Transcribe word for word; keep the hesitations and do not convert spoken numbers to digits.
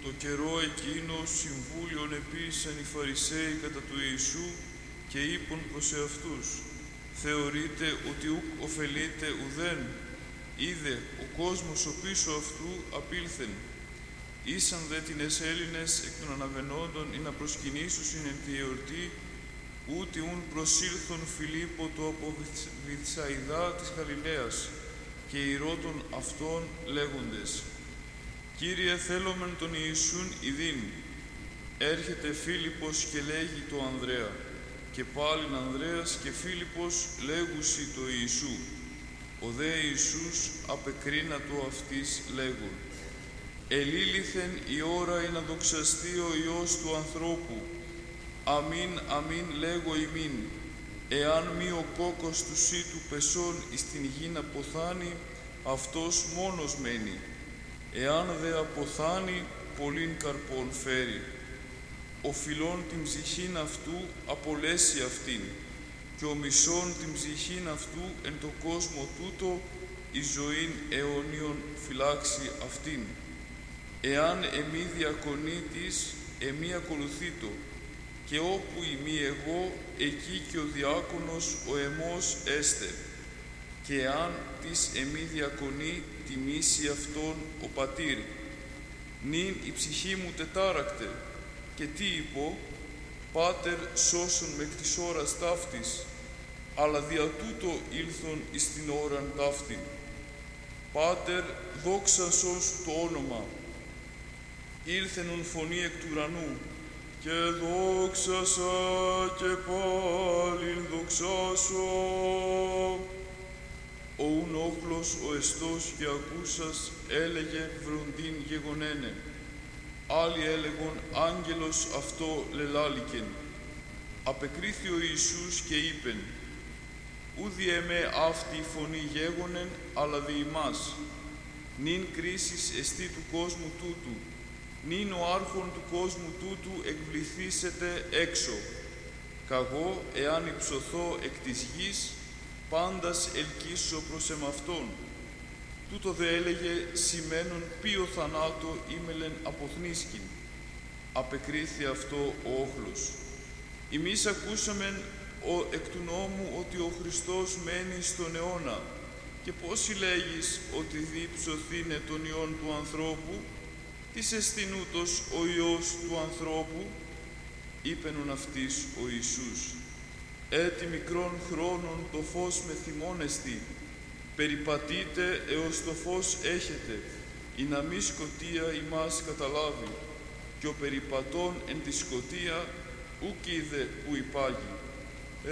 το καιρό εκείνο συμβούλιον επίσαν οι Φαρισαίοι κατά του Ιησού και είπαν προς εαυτούς, θεωρείτε ότι ουκ ωφελείται ουδέν, είδε ο κόσμος ο πίσω αυτού απήλθεν. Ήσαν δε τινες Έλληνες εκ των αναβαινόντων ή να προσκυνήσουσιν εν τη εορτή, ούτε ούν προσήλθον Φιλίππο το από Βηθσαϊδά της Γαλιλαίας, και ηρώτων αυτών λέγοντες, Κύριε, θέλομεν τον Ιησούν ειδήν. Έρχεται Φίλιππος και λέγει το Ανδρέα, και πάλιν Ανδρέας και Φίλιππος λέγουσι το Ιησού. Ο δε Ιησούς απεκρίνατο αυτής λέγον, ελήλυθεν η ώρα ή να δοξαστεί ο Υιός του ανθρώπου. Αμήν, αμήν λέγω ημίν, εάν μη ο κόκκος του σύτου πεσών εις την γη να ποθάνει, αυτός μόνος μένει. Εάν δε αποθάνει, πολλήν καρπών φέρει. Ο φιλών την ψυχήν αυτού απολέσει αυτήν, και ο μισών την ψυχήν αυτού εν το κόσμο τούτο η ζωήν αιωνίων φυλάξει αυτήν. Εάν εμεί διακονεί της, εμεί ακολουθήτω, και όπου ημί εγώ, εκεί και ο διάκονος ο εμός έστε. Και εάν της εμεί διακονεί, τιμήσει αυτόν ο πατήρ. Νυν η ψυχή μου τετάρακτε, και τι είπω, Πάτερ σώσον με εκ της ώρας ταύτης, αλλά δια τούτο ήλθον εις την ώραν ταύτην. Πάτερ, δόξα σώσου το όνομα. Ήλθενον φωνή εκ του ουρανού, και δόξασα και πάλιν δοξάσω. Ο ουν όχλος ο εστός και ακούσας έλεγε βροντίν γεγονένε. Άλλοι έλεγον άγγελος αυτό λελάληκεν. Απεκρίθη ο Ιησούς και είπεν, ου δι' εμέ αυτή η φωνή γέγονεν, αλλά δι' ημάς. Νυν κρίσις εστί του κόσμου τούτου, νυν ο άρχον του κόσμου τούτου εκβληθήσεται έξω. Καγώ, εάν υψωθώ εκ της γης, πάντας ελκύσω προς εμαυτόν. Τούτο δε έλεγε σημαίνον ποιο θανάτο ήμελεν αποθνίσκην. Απεκρίθη αυτό ο όχλος. Εμείς ακούσαμεν ο, εκ του νόμου ότι ο Χριστός μένει στον αιώνα, και πώς λέγεις ότι διψωθήνε τον Υιόν του ανθρώπου, τις εστινούτος ο Υιός του ανθρώπου, είπενον αυτής ο Ιησούς. Έτι μικρών χρόνων το φως με θυμώνεστη, περιπατείτε έως το φως έχετε, ή να μη σκοτία ημάς καταλάβει, και ο περιπατών εν τη σκοτία ουκ είδε που υπάγει.